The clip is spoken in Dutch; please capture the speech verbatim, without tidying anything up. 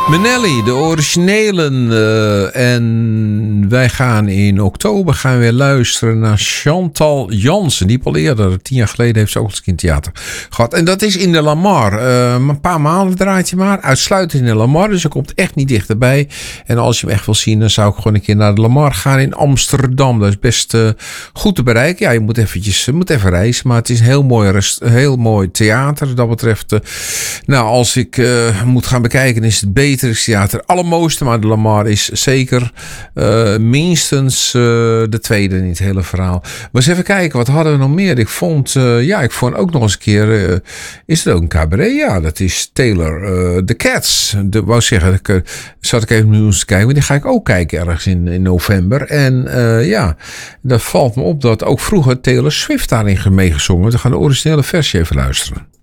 Manelli, de originelen. Uh, en wij gaan in oktober gaan weer luisteren naar Chantal Jansen. Die al eerder, tien jaar geleden, heeft ze ook eens in theater gehad. En dat is in de Lamar. Uh, een paar maanden draait je maar. Uitsluitend in de Lamar. Dus je komt echt niet dichterbij. En als je hem echt wil zien, dan zou ik gewoon een keer naar de Lamar gaan in Amsterdam. Dat is best uh, goed te bereiken. Ja, je moet eventjes, je moet even reizen. Maar het is een heel mooi, rest, heel mooi theater. Dat betreft, uh, nou, als ik uh, moet gaan bekijken, is het beter. Theater allermooiste, maar de Lamar is zeker uh, minstens uh, de tweede in het hele verhaal. Maar eens even kijken, wat hadden we nog meer? Ik vond, uh, ja, ik vond ook nog eens een keer, uh, is er ook een cabaret? Ja, dat is Taylor, uh, The Cats. De, wou zeggen, ik, uh, zat ik even nieuws te kijken, maar die ga ik ook kijken ergens in, in november. En uh, ja, dat valt me op dat ook vroeger Taylor Swift daarin meegezongen. We gaan de originele versie even luisteren.